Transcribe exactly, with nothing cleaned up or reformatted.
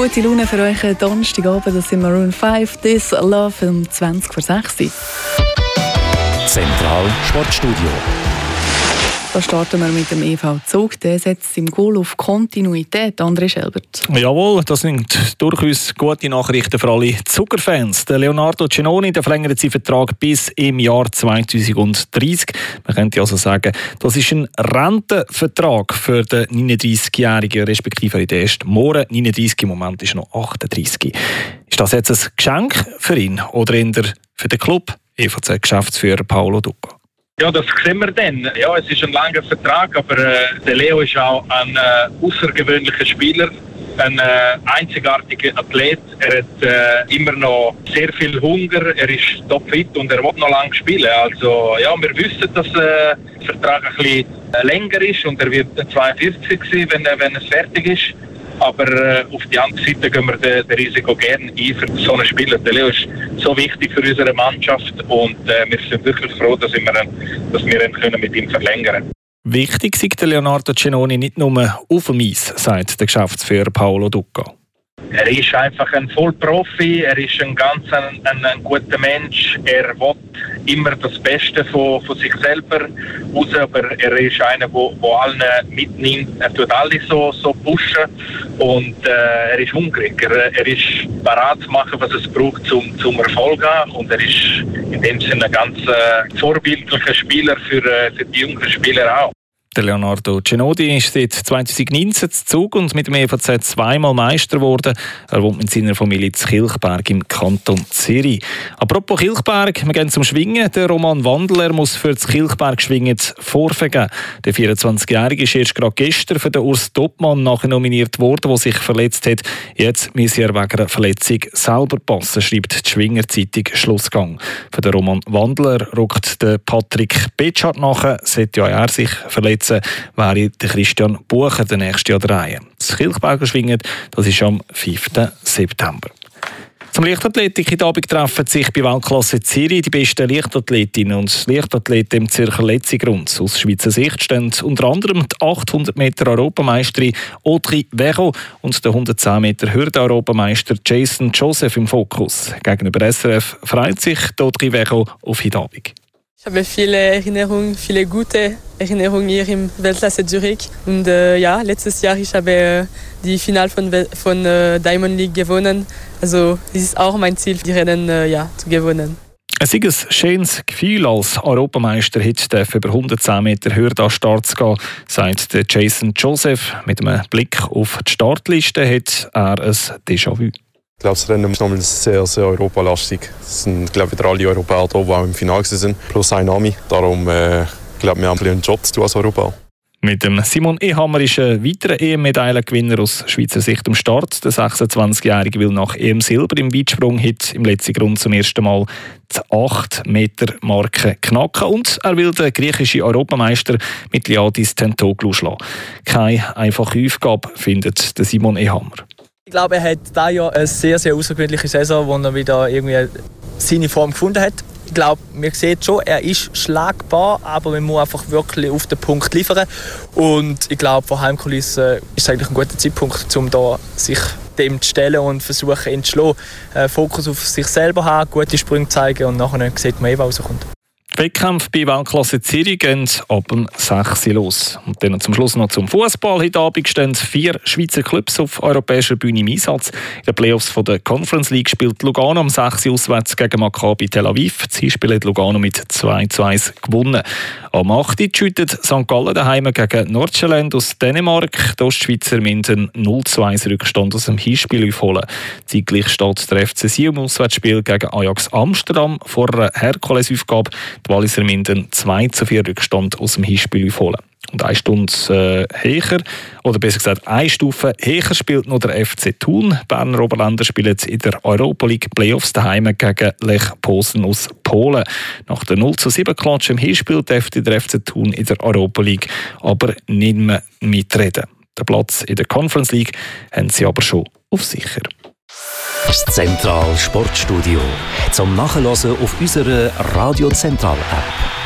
Gute Laune für euch am Donnerstagabend, das sind Maroon fünf, «This Love» um zwanzig vor sechs. Zentral Sportstudio. Da starten wir mit dem E V Zug. Der setzt im Goal auf Kontinuität. André Schelbert. Jawohl, das sind durchaus gute Nachrichten für alle Zuckerfans. Der Leonardo Cenoni der verlängert seinen Vertrag bis im Jahr zwanzig dreißig. Man könnte also sagen, das ist ein Rentenvertrag für den neununddreißigjährigen, respektive den ersten Mohren. neununddreißig, im Moment ist er noch achtunddreißig. Ist das jetzt ein Geschenk für ihn oder eher für den Club? E V Z-Geschäftsführer Paolo Ducco. Ja, das sehen wir dann. Ja, es ist ein langer Vertrag, aber äh, der Leo ist auch ein äh, außergewöhnlicher Spieler, ein äh, einzigartiger Athlet. Er hat äh, immer noch sehr viel Hunger, er ist topfit und er will noch lange spielen. Also ja, wir wissen, dass äh, der Vertrag ein bisschen äh, länger ist und er wird zweiundvierzig sein, wenn, äh, wenn es fertig ist. Aber äh, auf die andere Seite gehen wir das Risiko gerne ein für so einen Spieler. Der Leo ist so wichtig für unsere Mannschaft und äh, wir sind wirklich froh, dass wir, dass wir ihn können mit ihm verlängern können. Wichtig ist der Leonardo Cenoni nicht nur auf dem Eis, sagt der Geschäftsführer Paolo Ducco. Er ist einfach ein Vollprofi, er ist ein ganz ein, ein, ein guter Mensch, er will immer das Beste von, von sich selber raus, aber er ist einer, der allen mitnimmt, er tut alle so, so pushen und äh, er ist hungrig, er, er ist bereit zu machen, was es braucht zum, zum Erfolg haben und er ist in dem Sinne ein ganz äh, vorbildlicher Spieler für, äh, für die jüngeren Spieler auch. Der Leonardo Cenoni ist seit zweitausendneunzehn zu Zug und mit dem E V Z zweimal Meister geworden. Er wohnt mit seiner Familie in Kilchberg im Kanton Zürich. Apropos Kilchberg, wir gehen zum Schwingen. Der Roman Wandler muss für das Kilchberg-Schwingen vorvergeben. Der vierundzwanzigjährige ist erst gerade gestern für den Urs Topmann nachher nominiert worden, der sich verletzt hat. Jetzt muss er wegen einer Verletzung selber passen, schreibt die Schwinger Zeitung Schlussgang. Für den Roman Wandler rückt der Patrick Betschart nachher, sollte ja er sich verletzt, wäre der Christian Bucher der nächste an der Reihe. Das Kilchberger Schwingen, das ist am fünften September. Zum Leichtathletik in Abend treffen sich bei Weltklasse Zürich die besten Leichtathletinnen und Leichtathleten im Zürcher Letzigrund. Aus Schweizer Sicht stehen unter anderem die achthundert Meter Europameisterin Audrey Vejo und der hundertzehn Meter Hürden-Europameister Jason Joseph im Fokus. Gegenüber S R F freut sich Audrey Vejo auf heute Abend. Ich habe viele Erinnerungen, viele gute Erinnerungen hier im Weltklasse Zürich. Und äh, ja, letztes Jahr ich habe äh, die Finale von, von äh, Diamond League gewonnen. Also es ist auch mein Ziel, die Rennen äh, ja, zu gewinnen. Es ist ein schönes Gefühl, als Europameister heute über hundertzehn Meter Hürde an den Start zu gehen, sagt Jason Joseph. Mit einem Blick auf die Startliste hat er ein Déjà-vu. Ich glaube, das Rennen ist nochmal sehr, sehr europalastig. Es sind, glaube ich, wieder alle Europäer da, die auch im Finale sind, plus ein Ami. Darum äh, glaube wir haben ein einen Job zu tun als Europäer. Mit dem Simon Ehammer ist ein weiterer E M-Medaillengewinner aus Schweizer Sicht am Start. Der sechsundzwanzigjährige will nach E M-Silber im Weitsprung heute im letzten Grund zum ersten Mal die acht Meter Marke knacken. Und er will den griechischen Europameister mit Liadis Tentoglou schlagen. Keine einfache Aufgabe, findet der Simon Ehammer. Ich glaube, er hat dieses Jahr eine sehr, sehr außergewöhnliche Saison, wo er wieder irgendwie seine Form gefunden hat. Ich glaube, man sieht schon, er ist schlagbar, aber man muss einfach wirklich auf den Punkt liefern. Und ich glaube, vor Heimkulissen ist es eigentlich ein guter Zeitpunkt, um da sich dem zu stellen und versuchen, ihn zu schlagen. Äh, Fokus auf sich selber haben, gute Sprünge zeigen und nachher sieht man, was rauskommt. Die Wettkämpfe bei Weltklasse Zürich gehen ab dem sechs Uhr los. Und dann zum Schluss noch zum Fußball. Heute Abend stehen vier Schweizer Clubs auf europäischer Bühne im Einsatz. In den Playoffs von der Conference League spielt Lugano am sechs Uhr auswärts gegen Maccabi Tel Aviv. Das Hinspiel hat Lugano mit zwei zu eins gewonnen. Am acht Uhr schüttet Sankt Gallen daheim gegen Nordsjælland aus Dänemark. Die Ostschweizer müssen null zu eins Rückstand aus dem Hinspiel aufholen. Zeitgleich steht der F C Sion im Auswärtsspiel gegen Ajax Amsterdam vor einer Herkulesaufgabe. Die Walliser müssen zwei zu vier Rückstand aus dem Hinspiel aufholen. Und eine Stunde äh, höher, oder besser gesagt eine Stufe höher spielt noch der F C Thun. Berner Oberländer spielen in der Europa League Playoffs daheim gegen Lech Posen aus Polen. Nach der null zu sieben Klatsch im Hinspiel dürfte der F C Thun in der Europa League aber nicht mehr mitreden. Den Platz in der Conference League haben sie aber schon auf sicher. Das Zentral Sportstudio zum Nachhören auf unserer Radio Zentral App.